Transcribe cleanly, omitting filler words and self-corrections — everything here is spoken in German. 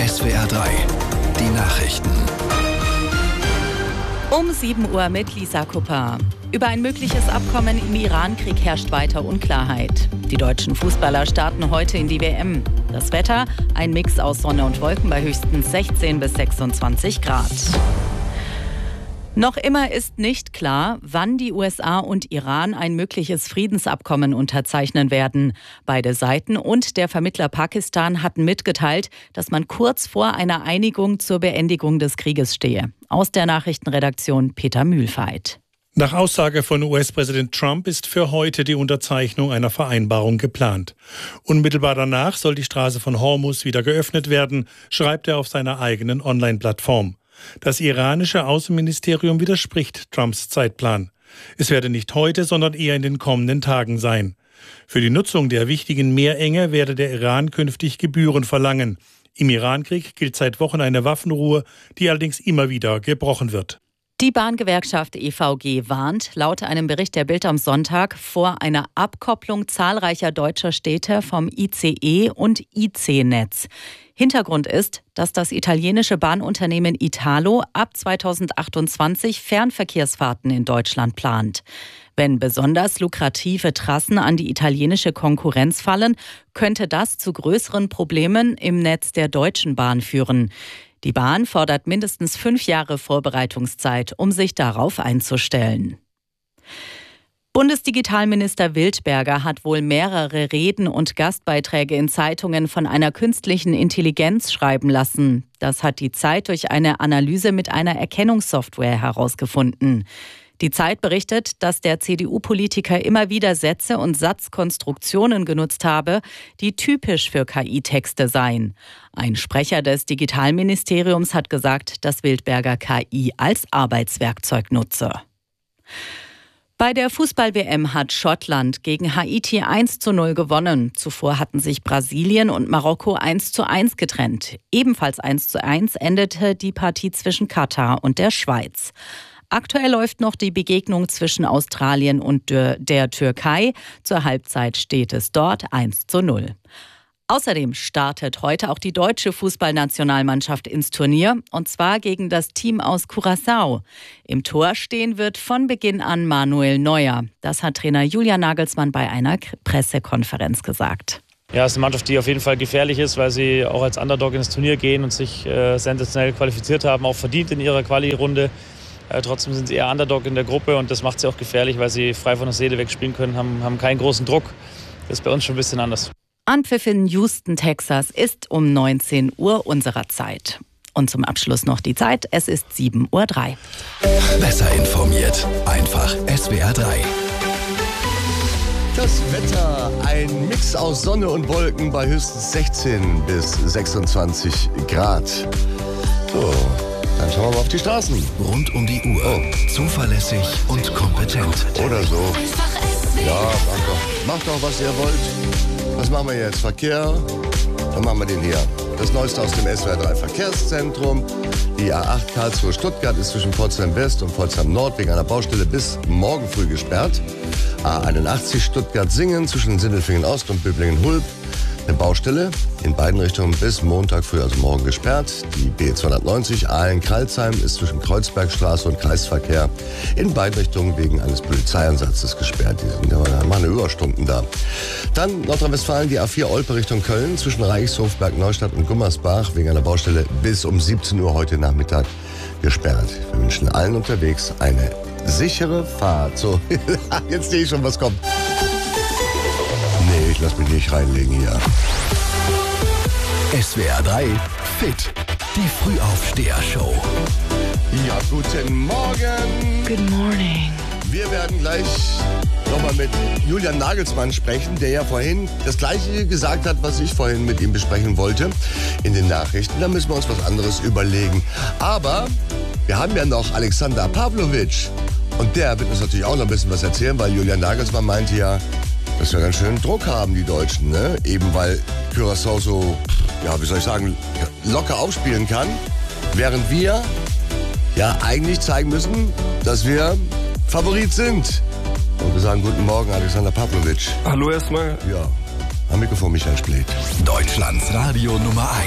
SWR 3, die Nachrichten. Um 7 Uhr mit Lisa Kupper. Über ein mögliches Abkommen im Iran-Krieg herrscht weiter Unklarheit. Die deutschen Fußballer starten heute in die WM. Das Wetter, ein Mix aus Sonne und Wolken bei höchstens 16 bis 26 Grad. Noch immer ist nicht klar, wann die USA und Iran ein mögliches Friedensabkommen unterzeichnen werden. Beide Seiten und der Vermittler Pakistan hatten mitgeteilt, dass man kurz vor einer Einigung zur Beendigung des Krieges stehe. Aus der Nachrichtenredaktion Peter Mühlfeit. Nach Aussage von US-Präsident Trump ist für heute die Unterzeichnung einer Vereinbarung geplant. Unmittelbar danach soll die Straße von Hormuz wieder geöffnet werden, schreibt er auf seiner eigenen Online-Plattform. Das iranische Außenministerium widerspricht Trumps Zeitplan. Es werde nicht heute, sondern eher in den kommenden Tagen sein. Für die Nutzung der wichtigen Meerenge werde der Iran künftig Gebühren verlangen. Im Irankrieg gilt seit Wochen eine Waffenruhe, die allerdings immer wieder gebrochen wird. Die Bahngewerkschaft EVG warnt, laut einem Bericht der Bild am Sonntag, vor einer Abkopplung zahlreicher deutscher Städte vom ICE- und IC-Netz. Hintergrund ist, dass das italienische Bahnunternehmen Italo ab 2028 Fernverkehrsfahrten in Deutschland plant. Wenn besonders lukrative Trassen an die italienische Konkurrenz fallen, könnte das zu größeren Problemen im Netz der Deutschen Bahn führen. Die Bahn fordert mindestens 5 Jahre Vorbereitungszeit, um sich darauf einzustellen. Bundesdigitalminister Wildberger hat wohl mehrere Reden und Gastbeiträge in Zeitungen von einer künstlichen Intelligenz schreiben lassen. Das hat die Zeit durch eine Analyse mit einer Erkennungssoftware herausgefunden. Die Zeit berichtet, dass der CDU-Politiker immer wieder Sätze und Satzkonstruktionen genutzt habe, die typisch für KI-Texte seien. Ein Sprecher des Digitalministeriums hat gesagt, dass Wildberger KI als Arbeitswerkzeug nutze. Bei der Fußball-WM hat Schottland gegen Haiti 1:0 gewonnen. Zuvor hatten sich Brasilien und Marokko 1:1 getrennt. Ebenfalls 1:1 endete die Partie zwischen Katar und der Schweiz. Aktuell läuft noch die Begegnung zwischen Australien und der Türkei. Zur Halbzeit steht es dort 1:0. Außerdem startet heute auch die deutsche Fußballnationalmannschaft ins Turnier, und zwar gegen das Team aus Curaçao. Im Tor stehen wird von Beginn an Manuel Neuer. Das hat Trainer Julian Nagelsmann bei einer Pressekonferenz gesagt. Ja, es ist eine Mannschaft, die auf jeden Fall gefährlich ist, weil sie auch als Underdog ins Turnier gehen und sich sensationell qualifiziert haben, auch verdient in ihrer Quali-Runde. Trotzdem sind sie eher Underdog in der Gruppe und das macht sie auch gefährlich, weil sie frei von der Seele wegspielen können, haben keinen großen Druck. Das ist bei uns schon ein bisschen anders. Anpfiff in Houston, Texas ist um 19 Uhr unserer Zeit. Und zum Abschluss noch die Zeit, es ist 7:03 Uhr. Besser informiert, einfach SWR 3. Das Wetter, ein Mix aus Sonne und Wolken bei höchstens 16 bis 26 Grad. So. Dann schauen wir mal auf die Straßen. Rund um die Uhr. Zuverlässig und kompetent. Oder so. Ja, macht doch, was ihr wollt. Was machen wir jetzt? Verkehr? Dann machen wir den hier. Das Neueste aus dem SWR 3 Verkehrszentrum. Die A8 Karlsruhe-Stuttgart ist zwischen Pforzheim West und Pforzheim Nord wegen einer Baustelle bis morgen früh gesperrt. A81 Stuttgart-Singen zwischen Sindelfingen Ost und Böblingen-Hulb. Eine Baustelle in beiden Richtungen bis Montag früh, also morgen, gesperrt. Die B290 Aalen-Crailsheim ist zwischen Kreuzbergstraße und Kreisverkehr in beiden Richtungen wegen eines Polizeieinsatzes gesperrt. Die sind ja mal eine Überstunden da. Dann Nordrhein-Westfalen, die A4 Olpe Richtung Köln zwischen Reichshof, Bergneustadt und Gummersbach wegen einer Baustelle bis um 17 Uhr heute Nachmittag gesperrt. Wir wünschen allen unterwegs eine sichere Fahrt. So, jetzt sehe ich schon, was kommt. Nee, ich lass mich nicht reinlegen hier. SWR 3 Fit, die Frühaufsteher-Show. Ja, guten Morgen. Good morning. Wir werden gleich nochmal mit Julian Nagelsmann sprechen, der ja vorhin das Gleiche gesagt hat, was ich vorhin mit ihm besprechen wollte in den Nachrichten. Da müssen wir uns was anderes überlegen. Aber wir haben ja noch Alexander Pavlovic. Und der wird uns natürlich auch noch ein bisschen was erzählen, weil Julian Nagelsmann meinte ja, dass wir ganz schön Druck haben, die Deutschen, ne? Eben weil Curaçao so, ja, wie soll ich sagen, locker aufspielen kann, während wir ja eigentlich zeigen müssen, dass wir Favorit sind. Und wir sagen guten Morgen, Alexander Pavlovic. Hallo erstmal. Ja, am Mikrofon Michael Splitt. Deutschlands Radio Nummer